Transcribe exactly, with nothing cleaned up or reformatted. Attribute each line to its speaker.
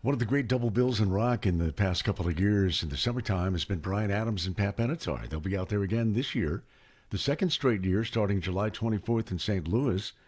Speaker 1: One of the great double bills in rock in the past couple of years in the summertime has been Bryan Adams and Pat Benatar. They'll be out there again this year, the second straight year starting July twenty-fourth in Saint Louis.